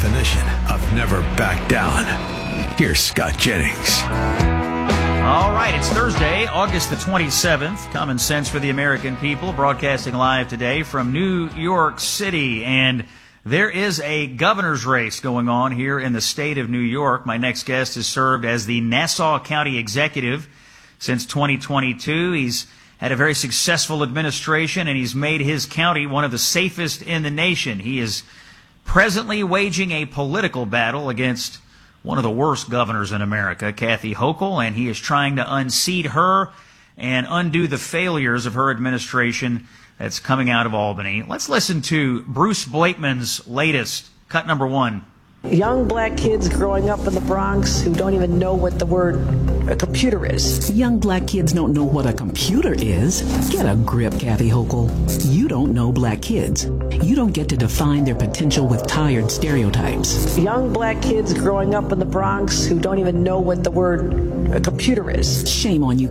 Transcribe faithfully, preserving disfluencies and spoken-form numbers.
definition of never back down. Here's Scott Jennings. All right, it's Thursday, August the twenty-seventh. Common Sense for the American People, broadcasting live today from New York City. And there is a governor's race going on here in the state of New York. My next guest has served as the Nassau County Executive since twenty twenty-two. He's had a very successful administration, and he's made his county one of the safest in the nation. He is presently waging a political battle against one of the worst governors in America, Kathy Hochul, and he is trying to unseat her and undo the failures of her administration that's coming out of Albany. Let's listen to Bruce Blakeman's latest, cut number one. Young black kids growing up in the Bronx who don't even know what the word a computer is. Young black kids don't know what a computer is. Get a grip, Kathy Hochul. You don't know black kids. You don't get to define their potential with tired stereotypes. Young black kids growing up in the Bronx who don't even know what the word a computer is. Shame on you,